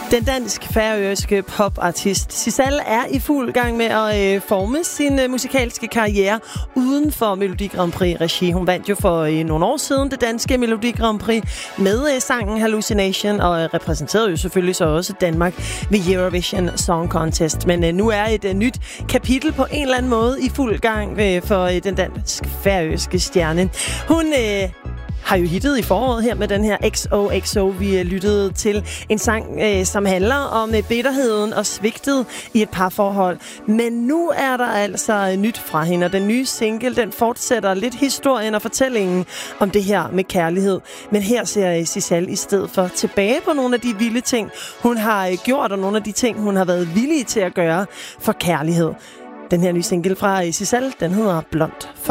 Den dansk-færøske popartist Sissal er i fuld gang med at forme sin musikalske karriere uden for Melodi Grand Prix-regi. Hun vandt jo for nogle år siden det danske Melodi Grand Prix med sangen Hallucination og repræsenterede jo selvfølgelig så også Danmark ved Eurovision Song Contest. Men nu er et nyt kapitel på en eller anden måde i fuld gang for den dansk-færøske stjerne. Hun har jo hittet i foråret her med den her XOXO. Vi lyttede til en sang, som handler om bitterheden og svigtet i et parforhold. Men nu er der altså nyt fra hende, og den nye single, den fortsætter lidt historien og fortællingen om det her med kærlighed. Men her ser Sissal i stedet for tilbage på nogle af de vilde ting, hun har gjort, og nogle af de ting, hun har været villig til at gøre for kærlighed. Den her nye single fra Sissal, den hedder Blond.